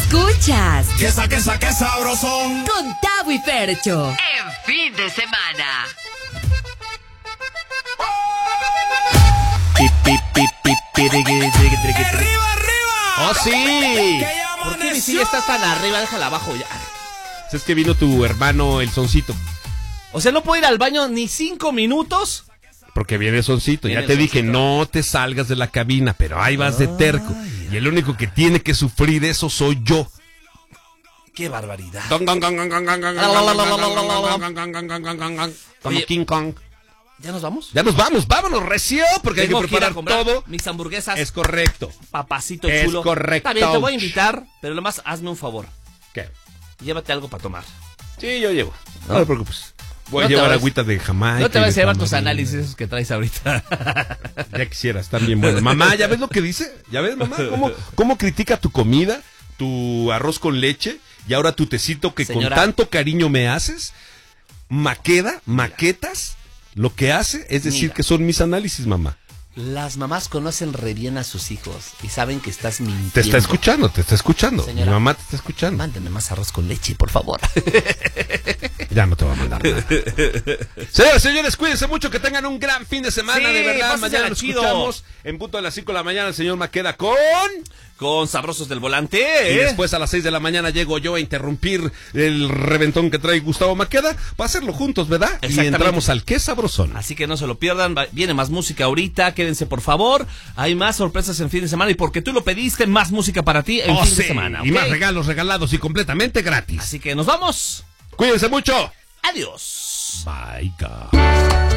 Escuchas. ¡Qué sabrosón! Con Tavo y Fercho. En fin de semana. ¡Arriba, arriba! ¡Oh, sí! ¡Que ya ¿Por qué mi amaneció! silla está tan arriba? Déjala abajo ya. Es que vino tu hermano el Soncito. O sea, no puedo ir al baño ni 5 minutos. Porque viene Soncito. Viene Ya te el dije, Soncito. no te salgas de la cabina, pero ahí vas de terco. Y el único que tiene que sufrir eso soy yo. ¡Qué barbaridad! Como Oye, King Kong. ¿Ya nos vamos? Ya nos vamos, vámonos, recio, porque Tengo hay que que ir a preparar comprar todo. mis hamburguesas. Es correcto. Papacito Es chulo. correcto. Está bien, te voy a invitar, pero lo más, hazme un favor. ¿Qué? Llévate algo para tomar. Sí, yo llevo. No te preocupes. Voy No a te llevar vas- agüita de Jamaica. No te y vas a de llevar tus tamarindo. análisis esos que traes ahorita. Ya quisiera, están bien buenos. Mamá, ¿ya ves lo que dice? ¿Ya ves, mamá? ¿Cómo critica tu comida, tu arroz con leche y ahora tu tecito que Señora. con tanto cariño me haces? Maquetas, lo que hace es decir Mira. que son mis análisis, mamá. Las mamás conocen re bien a sus hijos y saben que estás mintiendo. Te está escuchando. Señora. Mi mamá te está escuchando. Mándeme más arroz con leche, por favor. Ya no te va a mandar nada. Señoras, señores, cuídense mucho, que tengan un gran fin de semana, Sí, de verdad. pásensela Mañana nos chido. escuchamos en punto de las 5 de la mañana. El señor Maqueda con... Con Sabrosos del Volante. Y después a las 6 de la mañana llego yo a interrumpir el reventón que trae Gustavo Maqueda para hacerlo juntos, ¿verdad? Y Exactamente. entramos al Qué Sabrosón. Así que no se lo pierdan, viene más música ahorita, quédense por favor, hay más sorpresas en fin de semana y porque tú lo pediste, más música para ti en fin de semana. Y ¿ok? más regalos regalados y completamente gratis. Así que nos vamos, Cuídense mucho. adiós. Bye, God.